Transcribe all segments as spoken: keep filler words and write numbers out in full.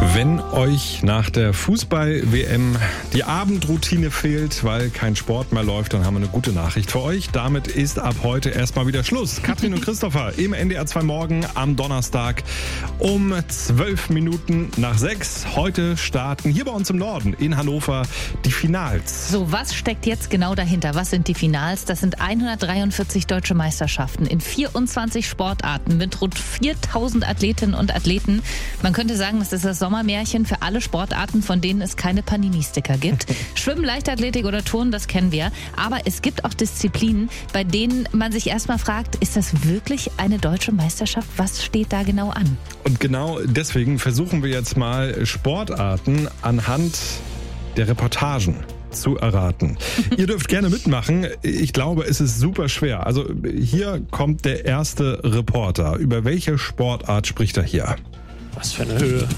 Wenn euch nach der Fußball-W M die Abendroutine fehlt, weil kein Sport mehr läuft, dann haben wir eine gute Nachricht für euch. Damit ist ab heute erstmal wieder Schluss. Katrin und Christopher im N D R zwei Morgen am Donnerstag um zwölf Minuten nach sechs. Heute starten hier bei uns im Norden in Hannover die Finals. So, was steckt jetzt genau dahinter? Was sind die Finals? Das sind hundertdreiundvierzig deutsche Meisterschaften in vierundzwanzig Sportarten mit rund viertausend Athletinnen und Athleten. Man könnte sagen, das ist das Sommermärchen für alle Sportarten, von denen es keine Panini-Sticker gibt. Schwimmen, Leichtathletik oder Turnen, das kennen wir. Aber es gibt auch Disziplinen, bei denen man sich erstmal fragt, ist das wirklich eine deutsche Meisterschaft? Was steht da genau an? Und genau deswegen versuchen wir jetzt mal Sportarten anhand der Reportagen zu erraten. Ihr dürft gerne mitmachen. Ich glaube, es ist super schwer. Also hier kommt der erste Reporter. Über welche Sportart spricht er hier? Was für eine Höhe.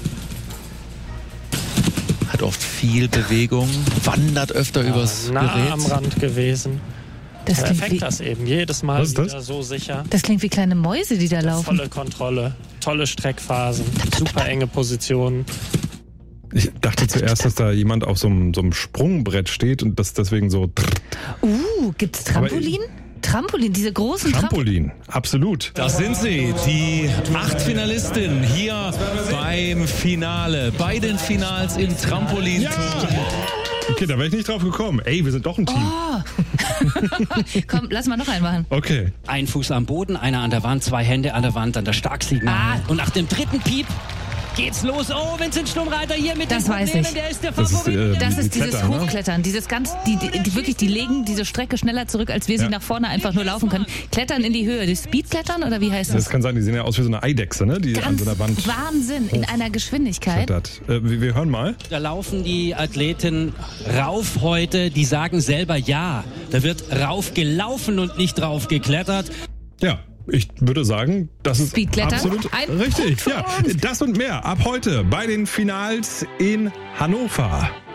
Hat oft viel Bewegung, wandert öfter Ja, übers nah Gerät. am Rand gewesen. Das klingt, Perfekt wie, das eben. Jedes Mal Was ist wieder das? so sicher. das klingt wie kleine Mäuse, die da laufen. Volle Kontrolle, tolle Streckphasen, super enge Positionen. Ich dachte zuerst, dass da jemand auf so einem, so einem Sprungbrett steht und das deswegen so... Uh, gibt's Trampolin? Trampolin, diese großen Trampolin. Trampolin, absolut. Das sind sie, die acht Finalistinnen hier beim Finale, bei den Finals im Trampolin. Okay, da wäre ich nicht drauf gekommen. Ey, wir sind doch ein Team. Oh. Komm, lass mal noch einen machen. Okay. Ein Fuß am Boden, einer an der Wand, zwei Hände an der Wand, dann das Starksignal. Ah. Und nach dem dritten Piep geht's los. Oh, Vincent Stummreiter hier mit Das den weiß Problemen, ich. der ist der Das ist, Favorit. äh, Das Die ist dieses Klettern, ne? Hochklettern, dieses ganz, die, die, die wirklich, die legen diese Strecke schneller zurück, als wir sie Ja. nach vorne einfach nur laufen können. Klettern in die Höhe, das Speedklettern oder wie heißt Das das? kann sein, die sehen ja aus wie so eine Eidechse, ne? Die an Ganz so einer Wand Wahnsinn, in einer Geschwindigkeit. klettert. Äh, wir, wir hören mal. Da laufen die Athleten rauf heute, die sagen selber ja. Da wird rauf gelaufen und nicht rauf geklettert. Ja. Ich würde sagen, das ist Speedklettern? absolut Ein richtig. Punkt für Ja, uns. das und mehr ab heute bei den Finals in Hannover.